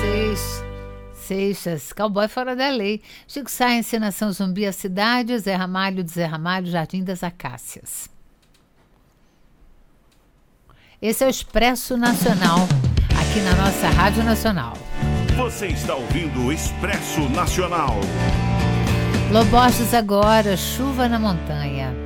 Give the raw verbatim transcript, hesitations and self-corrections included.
Seixas. Seixas, Cowboy Fora da Lei. Chico Sá, Encenação Zumbi, A Cidade. Zé Ramalho, de Zé Ramalho, Jardim das Acácias. Esse é o Expresso Nacional, aqui na nossa Rádio Nacional. Você está ouvindo o Expresso Nacional. Lobostos agora, Chuva na Montanha.